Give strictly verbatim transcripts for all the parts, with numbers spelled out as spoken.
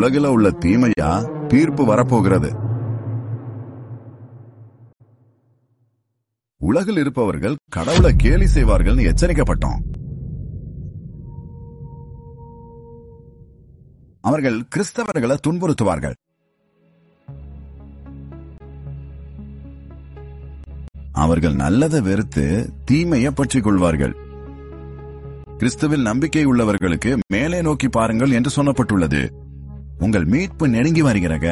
உலகில உள்ள தீமையா தீர்ப்பு வரப்போகிறது. உலகில் இருப்பவர்கள் கடவுளை கேலி செய்வார்கள் எச்சரிக்கப்பட்டோம். அவர்கள் கிறிஸ்தவர்களை துன்புறுத்துவார்கள். அவர்கள் நல்லதை வெறுத்து தீமையை பற்றிக் கொள்வார்கள். கிறிஸ்துவில் நம்பிக்கை உள்ளவர்களுக்கு மேலே நோக்கி பாருங்கள் என்று சொல்லப்பட்டுள்ளது. உங்கள் மீட்பு நெருங்கி வருகிறக.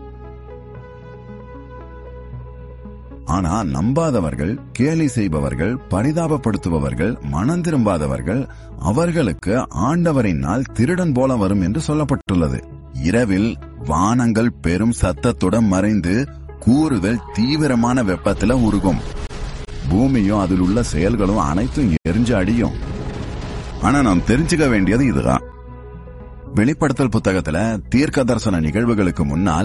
ஆனா நம்பாதவர்கள், கேலி செய்பவர்கள், பரிதாபப்படுத்துபவர்கள், மனம் திரும்பாதவர்கள், அவர்களுக்கு ஆண்டவரின் நாள் திருடன் போல வரும் என்று சொல்லப்பட்டுள்ளது. இரவில் வானங்கள் பெரும் சத்தத்துடன் மறைந்து கூறுகள் தீவிரமான வெப்பத்துல உருகும். பூமியும் அதில் உள்ள செயல்களும் அனைத்தும் எரிஞ்சு அடியும். ஆனா நாம் தெரிஞ்சுக்க வேண்டியது இதுதான். வெளிப்படுத்தல் புத்தகத்துல தீர்க்க தரிசன நிகழ்வுகளுக்கு முன்னால்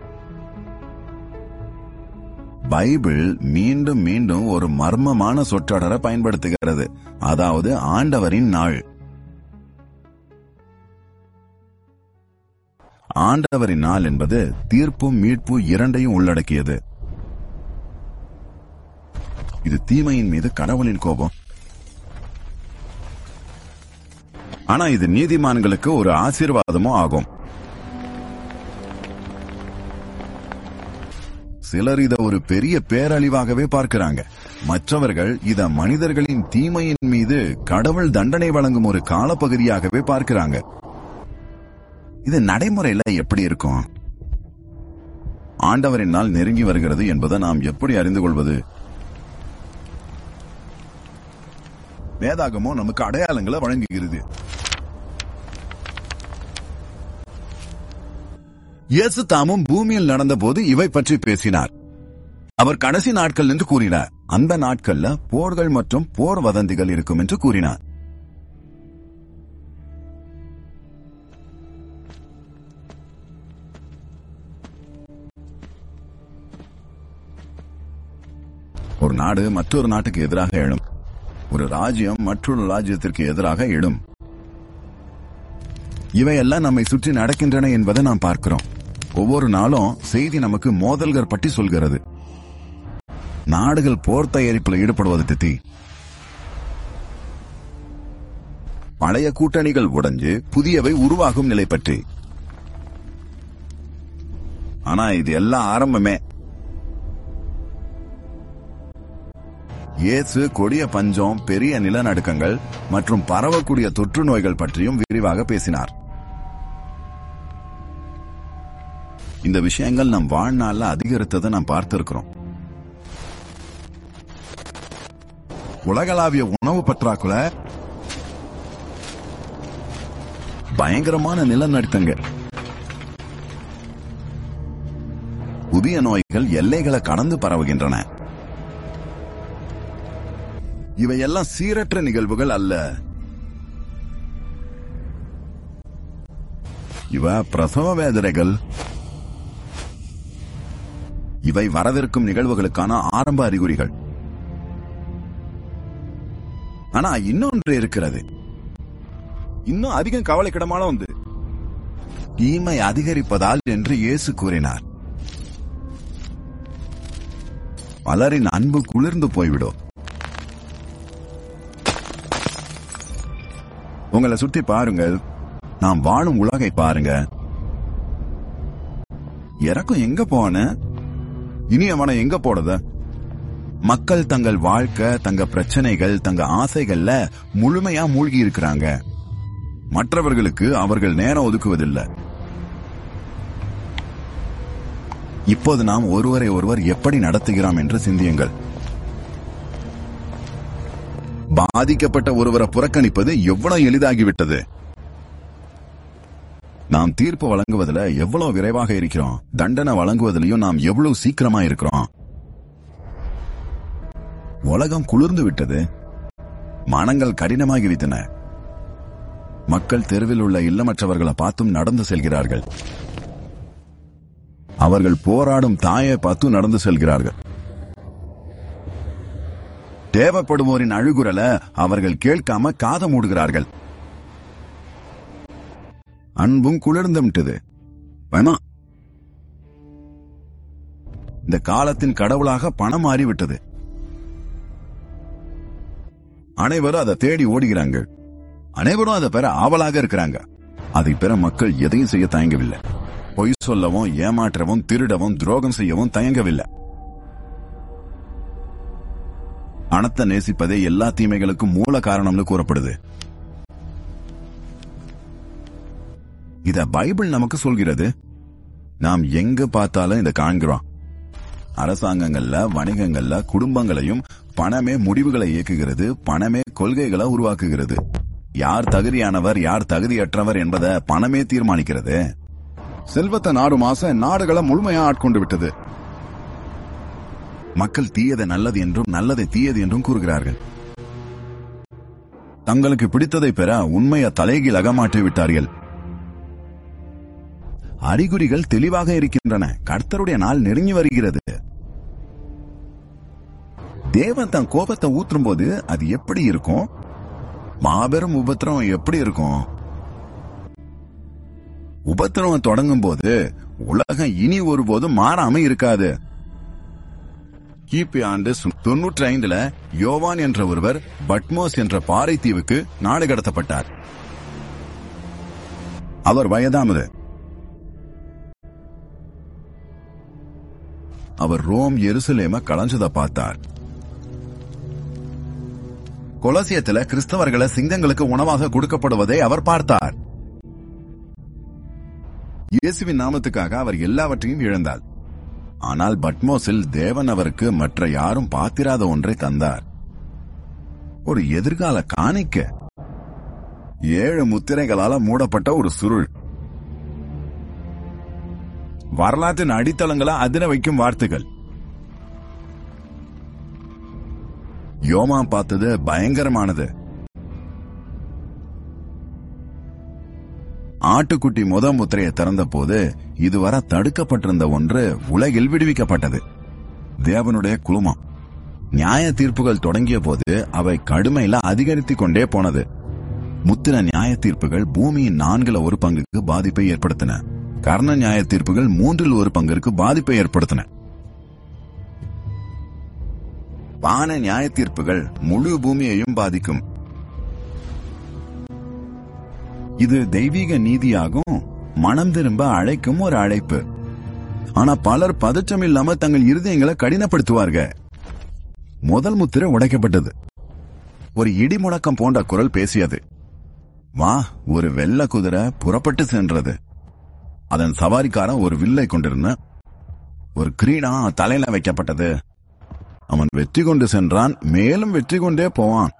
பைபிள் மீண்டும் மீண்டும் ஒரு மர்மமான சொற்றொடரை பயன்படுத்துகிறது. அதாவது ஆண்டவரின் நாள். ஆண்டவரின் நாள் என்பது தீர்ப்பும் மீட்பு இரண்டையும் உள்ளடக்கியது. இது தீமையின் மீது கடவுளின் கோபம். ஆனா இது நீதிமான்களுக்கு ஒரு ஆசீர்வாதமும் ஆகும். சிலர் இத ஒரு பெரிய பேரழிவாகவே பார்க்கிறாங்க. மற்றவர்கள் இத மனிதர்களின் தீமையின் மீது கடவுள் தண்டனை வழங்கும் ஒரு காலப்பகுதியாகவே பார்க்கிறாங்க. இது நடைமுறையில எப்படி இருக்கும்? ஆண்டவரின் நாள் நெருங்கி வருகிறது என்பதை நாம் எப்படி அறிந்து கொள்வது? வேதாகமோ நமக்கு அடையாளங்களை வழங்குகிறது. இயேசு தாமும் பூமியில் நடந்த போது இவை பற்றி பேசினார். அவர் கடைசி நாட்கள் என்று கூறினார். அந்த நாட்கள்ல போர்கள் மற்றும் போர் வதந்திகள் இருக்கும் என்று கூறினார். ஒரு நாடு மற்றொரு நாட்டுக்கு எதிராக எழும். ஒரு ராஜ்யம் மற்றொரு ராஜ்யத்திற்கு எதிராக எழும். இவையெல்லாம் நம்மை சுற்றி நடக்கின்றன என்பதை நாம் பார்க்கிறோம். ஒவ்வொரு நாளும் செய்தி நமக்கு மோதல்கள் பற்றி சொல்கிறது. நாடுகள் போர் தயாரிப்பில் ஈடுபடுவது பற்றி, பழைய கூட்டணிகள் உடைஞ்சு புதியவை உருவாகும் நிலை பற்றி. ஆனா இது எல்லாம் ஆரம்பமே. இயேசு கொடிய பஞ்சம், பெரிய நிலநடுக்கங்கள் மற்றும் பரவக்கூடிய தொற்று நோய்கள் பற்றியும் விரிவாக பேசினார். இந்த விஷயங்கள் நம் வாழ்நாள்ல அதிகரித்ததை நாம் பார்த்திருக்கிறோம். உலகளாவிய உணவு பற்றாக்குறை, பயங்கரமான நிலநடுக்கங்கள், புதிய நோய்கள் எல்லைகளை கடந்து பரவுகின்றன. இவையெல்லாம் சீரற்ற நிகழ்வுகள் அல்ல. இவ பிரசவ வேதனைகள். இவை வரவிருக்கும் நிகழ்வுகளுக்கான ஆரம்ப அறிகுறிகள். ஆனா இன்னொன்று இருக்கிறது. இன்னும் அதிகம் கவலைக்கிடமான ஒன்று. தீமை அதிகரிப்பதால் என்று இயேசு கூறினார். பலரின் அன்பு குளிர்ந்து போய்விடும். உங்களை சுத்தி பாருங்கள். நாம் வாழும் உலகை பாருங்க. இறக்கம் எங்க போன? இனி அவனை எங்க போடுத? மக்கள் தங்கள் வாழ்க்கை, தங்க பிரச்சனைகள், தங்க ஆசைகள்ல முழுமையா மூழ்கி இருக்கிறாங்க. மற்றவர்களுக்கு அவர்கள் நேரம் ஒதுக்குவதில்லை. இப்போது நாம் ஒருவரை ஒருவர் எப்படி நடத்துகிறோம் என்று சிந்தியுங்கள். பாதிக்கப்பட்ட ஒருவரை புறக்கணிப்பது எவ்வளவு எளிதாகிவிட்டது. நாம் தீர்ப்பு வழங்குவதில் எவ்வளவு விரைவாக இருக்கிறோம். தண்டனை வழங்குவதிலையும் நாம் எவ்வளவு சீக்கிரமா இருக்கிறோம். உலகம் குளிர்ந்து விட்டது. மனங்கள் கடினமாகிவிட்டன. மக்கள் தெருவில் உள்ள இல்லமற்றவர்களை பார்த்தும் நடந்து செல்கிறார்கள். அவர்கள் போராடும் தாயை பார்த்து நடந்து செல்கிறார்கள். தேவைப்படுவோரின் அழுகுரல அவர்கள் கேட்காம காத மூடுகிறார்கள். அன்பும் குளிர்ந்து விட்டது. பயமா இந்த காலத்தின் கடவுளாக பணம் மாறிவிட்டது. அனைவரும் அதை தேடி ஓடுகிறாங்க. அனைவரும் அதை பெற ஆவலாக இருக்கிறாங்க. அதை பெற மக்கள் எதையும் செய்ய தயங்கவில்லை. பொய் சொல்லவும், ஏமாற்றவும், திருடவும், துரோகம் செய்யவும் தயங்கவில்லை. பணத்தை நேசிப்பதே எல்லா தீமைகளுக்கும் மூல காரணம்னு கூறப்படுது. இத பைபிள் நமக்கு சொல்கிறது. நாம் எங்க பார்த்தாலும் இதை காண்கிறோம். அரசாங்கங்கள்ல, வணிகங்கள்ல, குடும்பங்களையும் பணமே முடிவுகளை இயக்குகிறது. பணமே கொள்கைகளை உருவாக்குகிறது. யார் தகுதியானவர், யார் தகுதியற்றவர் என்பதை பணமே தீர்மானிக்கிறது. செல்வத்தை நாடும் ஆசை நாடுகளை முழுமையா ஆட்கொண்டு விட்டது. மக்கள் தீயதை நல்லது என்றும் நல்லதை தீயது என்றும் கூறுகிறார்கள். தங்களுக்கு பிடித்ததை பெற உண்மையை தலைகீழாக மாற்றி விட்டார்கள். அறிகுறிகள் தெளிவாக இருக்கின்றன. கர்த்தருடைய நாள் நெருங்கி வருகிறது. தேவன் தன் கோபத்தை ஊற்றும் போது அது எப்படி இருக்கும்? மாபெரும் உபத்திரவம் எப்படி இருக்கும்? உபத்திரவம் தொடங்கும் போது உலகம் இனி ஒருபோதும் மாறாம இருக்காது. கிபி ஆண்டு தொன்னூற்றி ஐந்துல யோவான் என்ற ஒருவர் பட்மோஸ் என்ற பாறை தீவுக்கு நாடு கடத்தப்பட்டார். அவர் வயதானது. அவர் ரோம் எருசலேம கலஞ்சதை பார்த்தார். கொலோசியத்துல கிறிஸ்தவர்களை சிங்கங்களுக்கு உணவாக கொடுக்கப்படுவதை அவர் பார்த்தார். இயேசுவின் நாமத்துக்காக அவர் எல்லாவற்றையும் இழந்தார். ஆனால் பட்மோஸில் தேவன் அவருக்கு மற்ற யாரும் பார்த்திராத ஒன்றை தந்தார். ஒரு எதிர்கால காணிக்க. ஏழு முத்திரைகளால மூடப்பட்ட ஒரு சுருள். வரலாற்றின் அடித்தளங்களை அதிர வைக்கும் வார்த்தைகள். யோமா பார்த்தது பயங்கரமானது. ஆட்டுக்குட்டி முத முத்திரையை திறந்த போது இதுவரை தடுக்கப்பட்டிருந்த ஒன்று உலகில் விடுவிக்கப்பட்டது. தேவனுடைய குழுமம். நியாய தீர்ப்புகள் தொடங்கிய போது அவை கடுமையில அதிகரித்துக் கொண்டே போனது. முத்திர நியாய தீர்ப்புகள் பூமியின் நான்குல ஒரு பங்குக்கு பாதிப்பை ஏற்படுத்தின. கர்ண நியாய தீர்ப்புகள் மூன்றில் ஒரு பங்கிற்கு பாதிப்பை ஏற்படுத்தின. வான நியாய தீர்ப்புகள் முழு பூமியையும் பாதிக்கும். இது தெய்வீக நீதியாகும். மனம் திரும்ப அழைக்கும் ஒரு அழைப்பு. ஆனா பலர் பதற்றம் இல்லாம தங்கள் இருதயங்களை கடினப்படுத்துவார்கள். முதல் முத்திரை உடைக்கப்பட்டது. ஒரு இடி முழக்கம் போன்ற குரல் பேசியது. வா, ஒரு வெள்ள குதிரை புறப்பட்டு சென்றது. அதன் சவாரிக்காரன் ஒரு வில்லை கொண்டிருந்த ஒரு கிரீடா தலையில வைக்கப்பட்டது. அவன் வெற்றி கொண்டு சென்றான். மேலும் வெற்றி கொண்டே போவான்.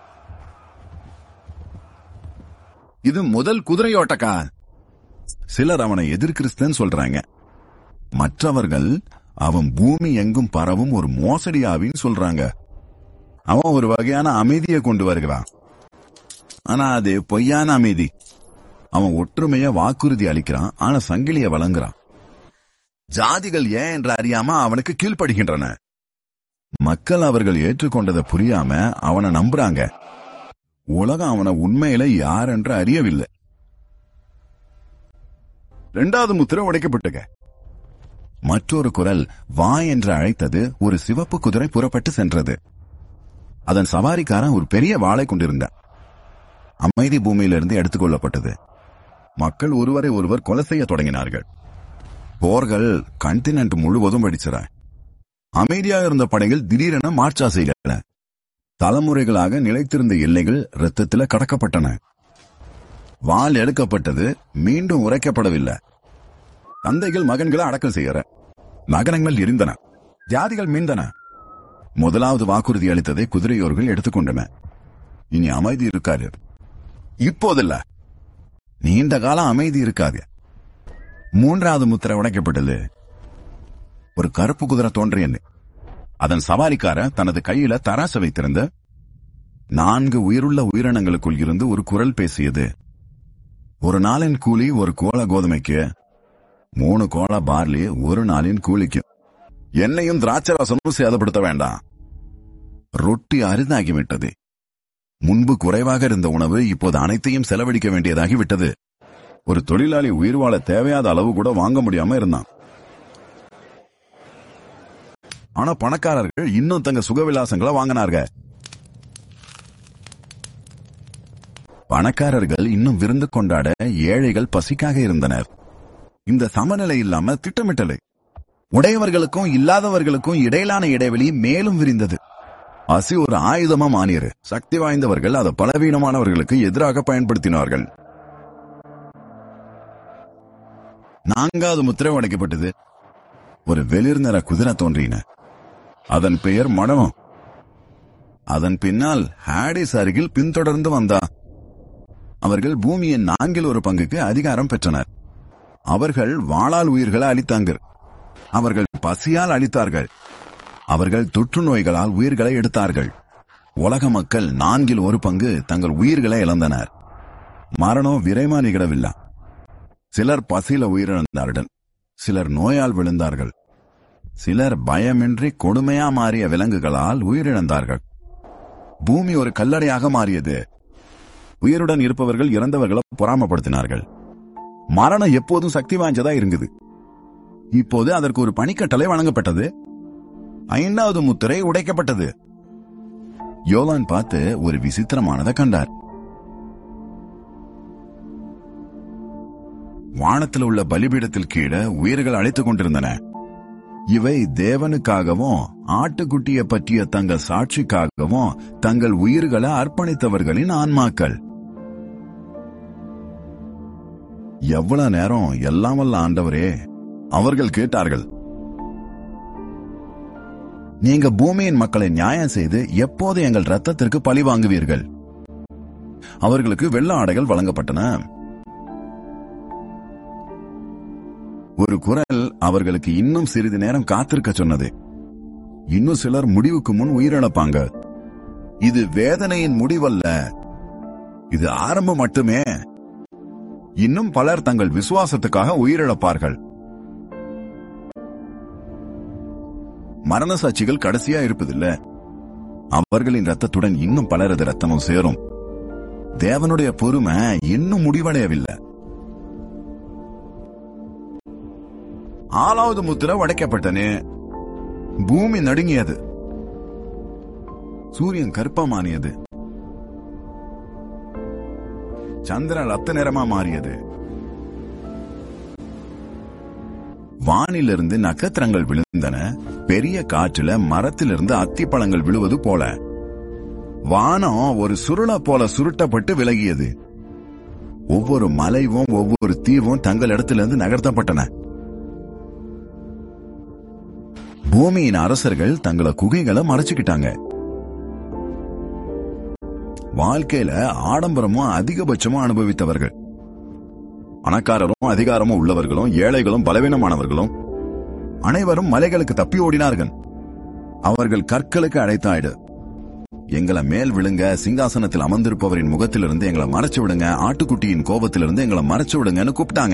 இது முதல் குதிரையோட்டக்கா. சிலர் அவனை எதிர்கிறிஸ்தன் சொல்றாங்க. மற்றவர்கள் அவன் பூமி எங்கும் பரவும் ஒரு மோசடியாவின்னு சொல்றாங்க. அவன் ஒரு வகையான அமைதியை கொண்டு வருகிறான். ஆனா அது பொய்யான அமைதி. அவன் ஒற்றுமைய வாக்குறுதி அளிக்கிறான். ஆனா சங்கிலிய வழங்குறான். ஜாதிகள் ஏன் என்று அறியாம அவனுக்கு கீழ்ப்படுகின்றன. மக்கள் அவர்கள் ஏற்றுக்கொண்டதை புரியாம அவனை நம்புறாங்க. உலகம் அவனை உண்மையில யார் என்று அறியவில்லை. இரண்டாவது முத்திரை உடைக்கப்பட்டுக. மற்றொரு குரல் வா என்று அழைத்தது. ஒரு சிவப்பு குதிரை புறப்பட்டு சென்றது. அதன் சவாரிக்காரன் ஒரு பெரிய வாளை கொண்டிருந்தார். அமைதி பூமியிலிருந்து எடுத்துக் கொள்ளப்பட்டது. மக்கள் ஒருவரை ஒருவர் கொலை செய்ய தொடங்கினார்கள். போர்கள் கண்டினென்ட் முழுவதும் வெடிச்சன. அமைதியாக இருந்த படைகள் திடீரென மார்ச்சா செய்தன. தலைமுறைகளாக நிலைத்திருந்த எல்லைகள் இரத்தத்தில கடக்கப்பட்டன. வாள் எடுக்கப்பட்டது. மீண்டும் உரைக்கப்படவில்லை. தந்தைகள் மகன்களை அடக்கம் செய்யற. நகரங்கள் எரிந்தன. ஜாதிகள் மீண்டன. முதலாவது வாக்குறுதி அளித்ததை குதிரையோர்கள் எடுத்துக்கொண்டன. இனி அமைதி இருக்காது. இப்போதில்ல. நீண்ட காலம் அமைதி இருக்காது. மூன்றாவது முத்திரை உடைக்கப்பட்டது. ஒரு கருப்பு குதிரை தோன்றியது. அதன் சவாரிக்கார தனது கையில தராசு வைத்திருந்த நான்கு உயிருள்ள உயிரினங்களுக்குள் இருந்து ஒரு குரல் பேசியது. ஒரு நாளின் கூலி ஒரு கோல கோதுமைக்கு, மூணு கோல பார்லி ஒரு நாளின் கூலிக்கு. எண்ணெயும் திராட்சரசமும் சேதப்படுத்த வேண்டாம். ரொட்டி அரிதாகிவிட்டது. முன்பு குறைவாக இருந்த உணவு இப்போது அனைத்தையும் செலவழிக்க வேண்டியதாகிவிட்டது. ஒரு தொழிலாளி உயிர் வாழ தேவையாத அளவு கூட வாங்க முடியாம இருந்தான். ஆனா பணக்காரர்கள் இன்னும் தங்க சுகவிலாசங்களை வாங்கினார்கள். பணக்காரர்கள் இன்னும் விருந்து கொண்டாட ஏழைகள் பசிக்காக இருந்தனர். இந்த சமநிலை இல்லாம திட்டமிட்டலை உடையவர்களுக்கும் இல்லாதவர்களுக்கும் இடையிலான இடைவெளி மேலும் விரிந்தது. பசி ஒரு ஆயுதமா மாறியது. சக்தி வாய்ந்தவர்கள் அதை பலவீனமானவர்களுக்கு எதிராக பயன்படுத்தினார்கள். நான்காவது முத்திரை உடைக்கப்பட்டது. ஒரு வெளிர் நிற குதிரை தோன்றின. அதன் பெயர் மடமம். அதன் பின்னால் ஹாடிஸ் அருகில் பின்தொடர்ந்து வந்தா. அவர்கள் பூமியின் நான்கில் ஒரு பங்குக்கு அதிகாரம் பெற்றனர். அவர்கள் வாளால் உயிர்களை அளித்தார்கள். அவர்கள் பசியால் அளித்தார்கள். அவர்கள் தொற்று நோய்களால் உயிர்களை எடுத்தார்கள். உலக மக்கள் நான்கில் ஒரு பங்கு தங்கள் உயிர்களை இழந்தனர். மரணம் விரைமா நிகழவில்லை. சிலர் பசியில உயிரிழந்தார்கள். சிலர் நோயால் விழுந்தார்கள். சிலர் பயமின்றி கொடுமையா மாறிய விலங்குகளால் உயிரிழந்தார்கள். பூமி ஒரு கல்லறையாக மாறியது. உயிருடன் இருப்பவர்கள் இறந்தவர்களை பொறாமப்படுத்தினார்கள். மரணம் எப்போதும் சக்தி வாய்ந்ததா இருந்தது. இப்போது அதற்கு ஒரு பணிக்கட்டளை வழங்கப்பட்டது. ஐந்தாவது முத்திரை உடைக்கப்பட்டது. யோவான் பார்த்து ஒரு விசித்திரமானதை கண்டார். வானத்தில் உள்ள பலிபீடத்தில் கீழே உயிர்கள் அழைத்துக் கொண்டிருந்தன. இவை தேவனுக்காகவும் ஆட்டுக்குட்டியை பற்றிய தங்கள் சாட்சிக்காகவும் தங்கள் உயிர்களை அர்ப்பணித்தவர்களின் ஆன்மாக்கள். எவ்வளவு நேரம் எல்லாம் வல்ல ஆண்டவரே, அவர்கள் கேட்டார்கள், நீங்க பூமியின் மக்களை நியாயம் செய்து எப்போது எங்கள் ரத்தத்திற்கு பழி வாங்குவீர்கள்? அவர்களுக்கு வெள்ள ஆடைகள் வழங்கப்பட்டன. ஒரு குரல் அவர்களுக்கு இன்னும் சிறிது நேரம் காத்திருக்க சொன்னது. இன்னும் சிலர் முடிவுக்கு முன் உயிரிழப்பாங்க. இது வேதனையின் முடிவல்ல, இது ஆரம்பம் மட்டுமே. இன்னும் பலர் தங்கள் விசுவாசத்துக்காக உயிரிழப்பார்கள். மரண சாட்சிகள் கடைசியா இருப்பதில்லை. அவர்களின் ரத்தத்துடன் இன்னும் பலரது ரத்தமும் சேரும். தேவனுடைய பொறுமை இன்னும் முடிவடையவில்லை. ஆறாவது முத்திரை உடைக்கப்பட்டனே. பூமி நடுங்கியது. சூரியன் கருப்பமானியது. சந்திரன் ரத்த நிறமா மாறியது. வானிலிருந்து நட்சத்திரங்கள் விழுந்தன. பெரிய காற்றுல மரத்திலிருந்து அத்திப்பழங்கள் விழுவது போல. வானம் ஒரு சுருள போல சுருட்டப்பட்டு விலகியது. ஒவ்வொரு மலைவும் ஒவ்வொரு தீவும் தங்கள் இடத்திலிருந்து நகர்த்தப்பட்டன. பூமியின் அரசர்கள் தங்களை குகைகளை மறைச்சுக்கிட்டாங்க. வாழ்க்கையில ஆடம்பரமும் அதிகபட்சமும் அனுபவித்தவர்கள், பணக்காரரும் அதிகாரமும் உள்ளவர்களும் ஏழைகளும் பலவீனமானவர்களும் அனைவரும் மலைகளுக்கு தப்பி ஓடினார்கள். அவர்கள் கற்களுக்கு அழைத்தாயிடு, எங்களை மேல் விழுங்க, சிங்காசனத்தில் அமர்ந்திருப்பவரின் முகத்திலிருந்து எங்களை மறைச்சு விடுங்க, ஆட்டுக்குட்டியின் கோபத்திலிருந்து எங்களை மறைச்சு விடுங்கன்னு கூப்பிட்டாங்க.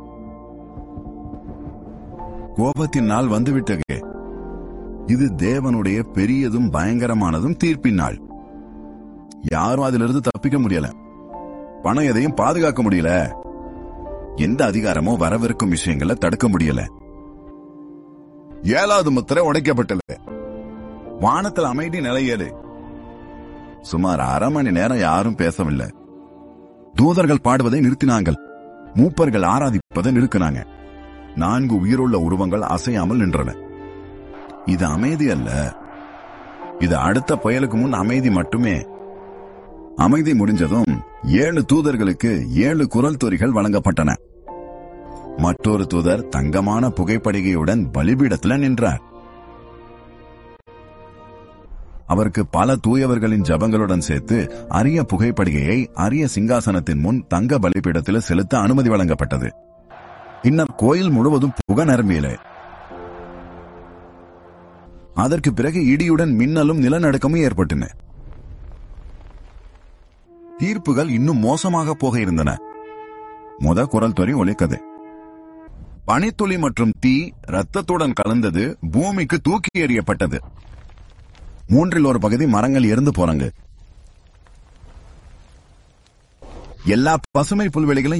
கோபத்தின் நாள் வந்துவிட்டது. இது தேவனுடைய பெரியதும் பயங்கரமானதும் தீர்ப்பின் நாள். யாரும் அதிலிருந்து தப்பிக்க முடியல. பணம் எதையும் பாதுகாக்க முடியல. எந்த அதிகாரமோ வரவிருக்கும் விஷயங்களை தடுக்க முடியல. ஏழாவது முத்திரை உடைக்கப்பட்டது. வானத்தில் அமைதி நிலையது. சுமார் அரை மணி நேரம் யாரும் பேசவில்லை. தூதர்கள் பாடுவதை நிறுத்தினாங்கள். மூப்பர்கள் ஆராதிப்பதை நிறுத்தினாங்க. நான்கு உயிருள்ள உருவங்கள் அசையாமல் நின்றன. இது அமைதி அல்ல, இது அடுத்த புயலுக்கு முன் அமைதி மட்டுமே. அமைதி முடிஞ்சதும் ஏழு தூதர்களுக்கு ஏழு குரல் தொரிகள் வழங்கப்பட்டன. மற்றொரு தூதர் தங்கமான புகைப்படிகையுடன் பலிபீடத்தில் நின்றார். அவருக்கு பல தூயவர்களின் ஜபங்களுடன் சேர்த்து அரிய புகைப்படிகையை அரிய சிங்காசனத்தின் முன் தங்க பலிபீடத்தில் செலுத்த அனுமதி வழங்கப்பட்டது. பின்னர் கோயில் முழுவதும் புகை நிரம்பியது. அதற்கு பிறகு இடியுடன் மின்னலும் நிலநடுக்கமும் ஏற்பட்டன. தீர்ப்புகள் இன்னும் மோசமாக போக இருந்தன. முத குரல் தொரி ஒலிக்கது. பனித்துளி மற்றும் தீ இரத்தத்துடன் கலந்தது பூமிக்கு தூக்கி எறியப்பட்டது. மூன்றில் ஒரு பகுதி மரங்கள் எரிந்து போறாங்க. எல்லா பசுமை புல்வெளிகளும்